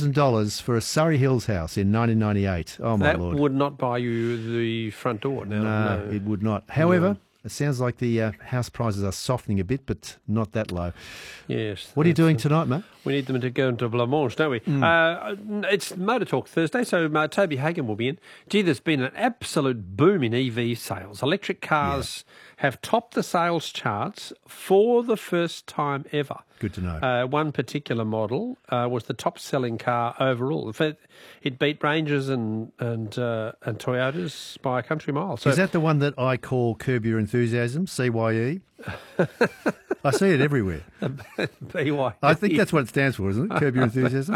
$100,000 for a Surrey Hills house in 1998. Oh, my Lord. That would not buy you the front door. No, it would not. However, it sounds like the house prices are softening a bit, but not that low. Yes. What are you doing tonight, mate? We need them to go into Blancmange, don't we? It's Motor Talk Thursday, so Toby Hagen will be in. Gee, there's been an absolute boom in EV sales. Electric cars have topped the sales charts for the first time ever. Good to know. One particular model was the top-selling car overall. In fact, it beat Rangers and Toyotas by a country mile. So is that the one that I call Curb Your Enthusiasm, CYE? I see it everywhere. BY. I think that's what it stands for, isn't it? Curb Your Enthusiasm?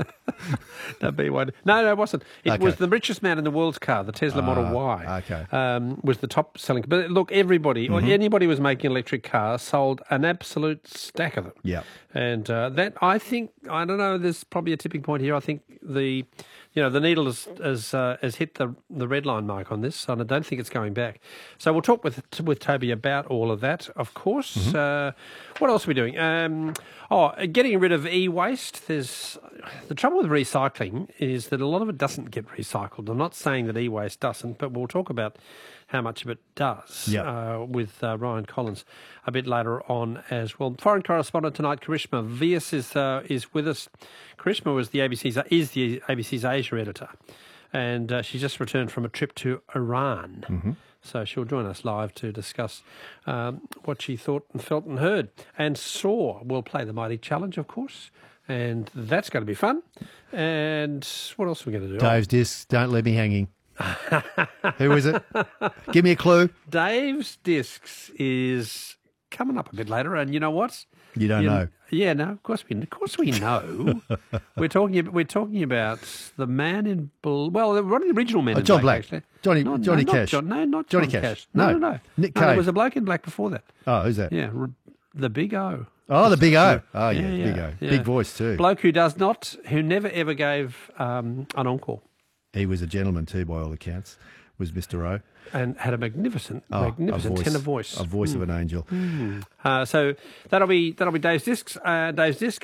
No, BY. No, it wasn't. It was the richest man in the world's car, the Tesla Model Y. Okay. Was the top selling. But look, everybody, or anybody was making electric cars, sold an absolute stack of them. Yeah. And that, I think, I don't know, there's probably a tipping point here. I think the needle has hit the red line mark on this, and I don't think it's going back. So we'll talk with Toby about all of that, of course. What else are we doing? Getting rid of e-waste. There's the trouble with recycling is that a lot of it doesn't get recycled. I'm not saying that e-waste doesn't, but we'll talk about how much of it does with Ryan Collins a bit later on as well. Foreign correspondent tonight, Karishma Vyas is with us. Karishma is the ABC's Asia editor, and she just returned from a trip to Iran. So she'll join us live to discuss what she thought and felt and heard. And saw will play the Mighty Challenge, of course, and that's going to be fun. And what else are we going to do? Dave's Discs, Don't Let Me Hanging. Who is it? Give me a clue. Dave's Discs is coming up a bit later, and you know what? You don't know. Yeah, no, of course we know. we're talking about the man in blue. Well, one of the original men in John black, Black. actually. Johnny Cash. Not Johnny John Cash. No. Nick No, there Cave. was a bloke in black before that. Oh, who's that? Yeah, the Big O. Oh, the Big O. Oh, yeah, Yeah, Big O. yeah. Big voice too. Bloke who never ever gave an encore. He was a gentleman too, by all accounts, was Mr. O. And had a magnificant a tenor voice. A voice of an angel. So that'll be Dave's Disc, and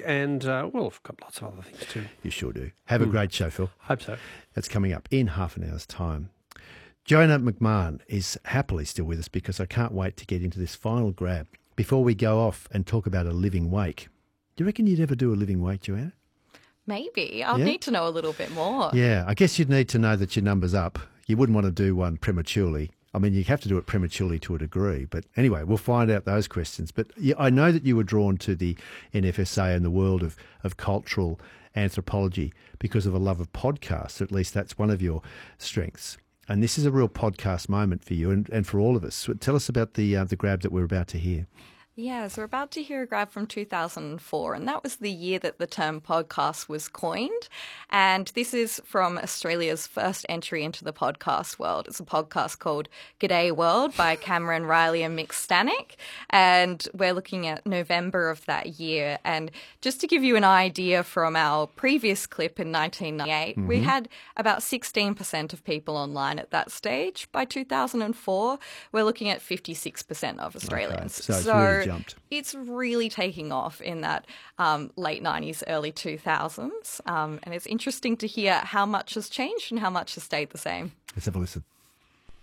we've got lots of other things too. You sure do. Have a great show, Phil. Hope so. That's coming up in half an hour's time. Jonah McMahon is happily still with us because I can't wait to get into this final grab before we go off and talk about a living wake. Do you reckon you'd ever do a living wake, Joanna? Maybe. I'll need to know a little bit more. Yeah, I guess you'd need to know that your number's up. You wouldn't want to do one prematurely. I mean, you have to do it prematurely to a degree. But anyway, we'll find out those questions. But I know that you were drawn to the NFSA and the world of cultural anthropology because of a love of podcasts. At least that's one of your strengths. And this is a real podcast moment for you and for all of us. So tell us about the grab that we're about to hear. Yeah, so we're about to hear a grab from 2004, and that was the year that the term podcast was coined. And this is from Australia's first entry into the podcast world. It's a podcast called G'day World by Cameron Riley and Mick Stanek. And we're looking at November of that year. And just to give you an idea from our previous clip in 1998, we had about 16% of people online at that stage. By 2004, we're looking at 56% of Australians. Okay, so it's really jumped. It's really taking off in that late 90s, early 2000s. And it's interesting to hear how much has changed and how much has stayed the same. Let's have a listen.